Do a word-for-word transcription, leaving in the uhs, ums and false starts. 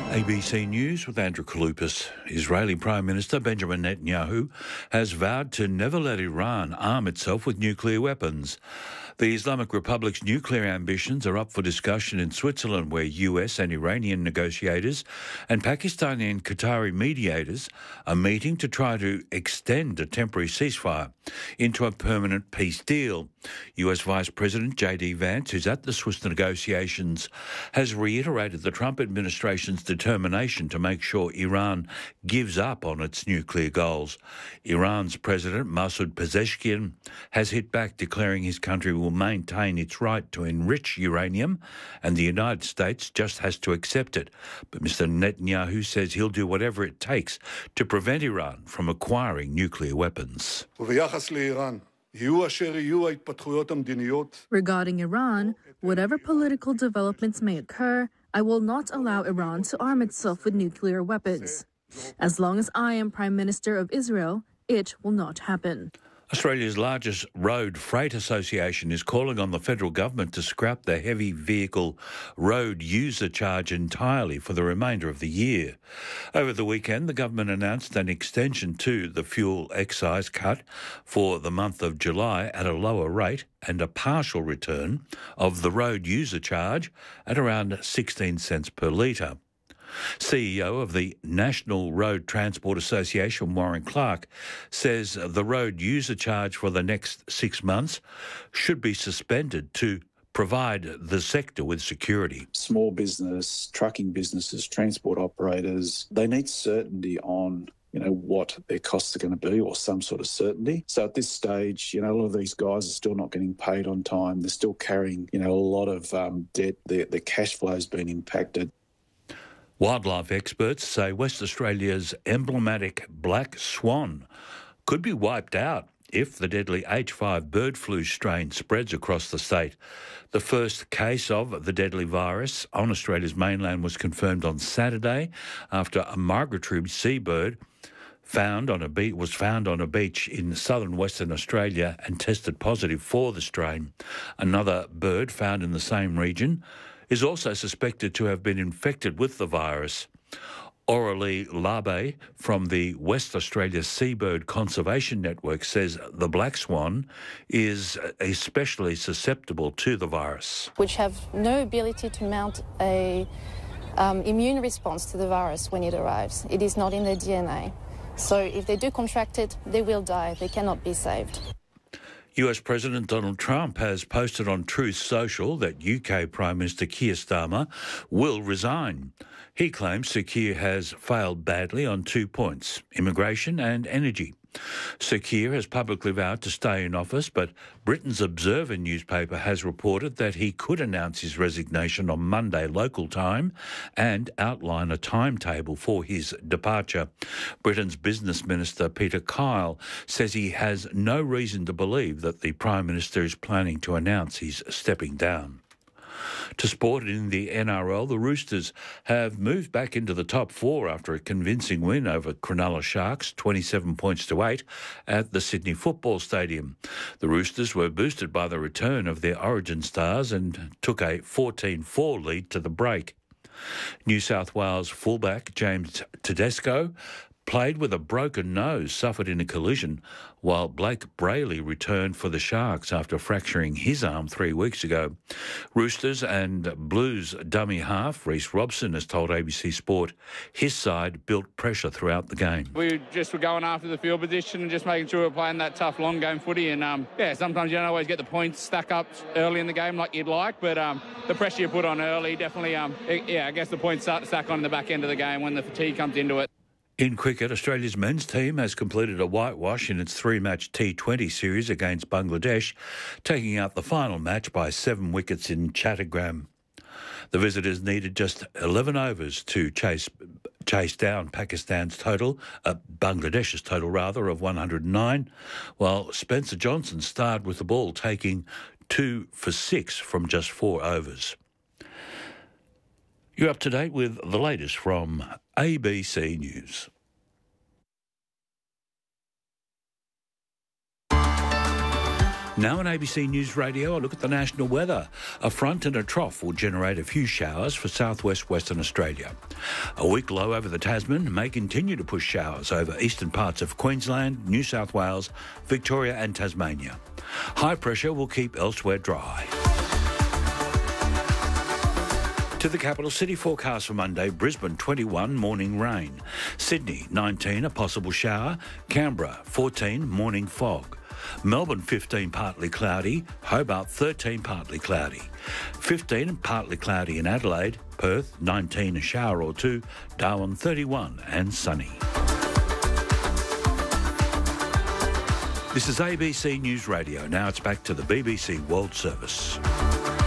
A B C News with Andrew Kaloupas. Israeli Prime Minister Benjamin Netanyahu has vowed to never let Iran arm itself with nuclear weapons. The Islamic Republic's nuclear ambitions are up for discussion in Switzerland, where U S and Iranian negotiators and Pakistani and Qatari mediators are meeting to try to extend a temporary ceasefire into a permanent peace deal. U S Vice President J D Vance, who's at the Swiss negotiations, has reiterated the Trump administration's determination to make sure Iran gives up on its nuclear goals. Iran's President Masoud Pezeshkian has hit back, declaring his country will maintain its right to enrich uranium and the United States just has to accept it. But Mister Netanyahu says he'll do whatever it takes to prevent Iran from acquiring nuclear weapons. Regarding Iran, whatever political developments may occur, I will not allow Iran to arm itself with nuclear weapons. As long as I am Prime Minister of Israel, it will not happen. Australia's largest road freight association is calling on the federal government to scrap the heavy vehicle road user charge entirely for the remainder of the year. Over the weekend, the government announced an extension to the fuel excise cut for the month of July at a lower rate and a partial return of the road user charge at around sixteen cents per litre. C E O of the National Road Transport Association, Warren Clark, says the road user charge for the next six months should be suspended to provide the sector with security. Small business, trucking businesses, transport operators, they need certainty on you know, what their costs are going to be, or some sort of certainty. So at this stage, you know, a lot of these guys are still not getting paid on time. They're still carrying, you know, a lot of um, debt. Their, their cash flow has been impacted. Wildlife experts say West Australia's emblematic black swan could be wiped out if the deadly H five bird flu strain spreads across the state. The first case of the deadly virus on Australia's mainland was confirmed on Saturday after a migratory seabird found on a beach was found on a beach in southern Western Australia and tested positive for the strain. Another bird found in the same region is also suspected to have been infected with the virus. Aurelie Labe from the West Australia Seabird Conservation Network says the black swan is especially susceptible to the virus. Which have no ability to mount a um, immune response to the virus when it arrives. It is not in their D N A. So if they do contract it, they will die. They cannot be saved. U S President Donald Trump has posted on Truth Social that U K Prime Minister Keir Starmer will resign. He claims Sir Keir has failed badly on two points, immigration and energy. Sir Keir has publicly vowed to stay in office, but Britain's Observer newspaper has reported that he could announce his resignation on Monday local time and outline a timetable for his departure. Britain's Business Minister Peter Kyle says he has no reason to believe that the Prime Minister is planning to announce he's stepping down. To sport in the N R L, the Roosters have moved back into the top four after a convincing win over Cronulla Sharks, twenty-seven points to eight, at the Sydney Football Stadium. The Roosters were boosted by the return of their origin stars and took a fourteen four lead to the break. New South Wales fullback James Tedesco played with a broken nose suffered in a collision, while Blake Brayley returned for the Sharks after fracturing his arm three weeks ago. Roosters and Blues dummy half Reece Robson has told A B C Sport his side built pressure throughout the game. We just were going after the field position and just making sure we're playing that tough long game footy, and um, yeah, sometimes you don't always get the points stack up early in the game like you'd like, but um, the pressure you put on early definitely, um, it, yeah, I guess the points start to stack on the back end of the game when the fatigue comes into it. In cricket, Australia's men's team has completed a whitewash in its three-match T twenty series against Bangladesh, taking out the final match by seven wickets in Chattogram. The visitors needed just eleven overs to chase chase down Pakistan's total, uh, Bangladesh's total rather, of one hundred nine, while Spencer Johnson starred with the ball, taking two for six from just four overs. You're up to date with the latest from A B C News. Now on A B C News Radio, a look at the national weather. A front and a trough will generate a few showers for southwest Western Australia. A weak low over the Tasman may continue to push showers over eastern parts of Queensland, New South Wales, Victoria and Tasmania. High pressure will keep elsewhere dry. To the capital city forecast for Monday: Brisbane twenty-one, morning rain. Sydney nineteen, a possible shower. Canberra fourteen, morning fog. Melbourne fifteen, partly cloudy. Hobart thirteen, partly cloudy. fifteen, partly cloudy in Adelaide. Perth nineteen, a shower or two. Darwin thirty-one and sunny. This is A B C News Radio. Now it's back to the B B C World Service.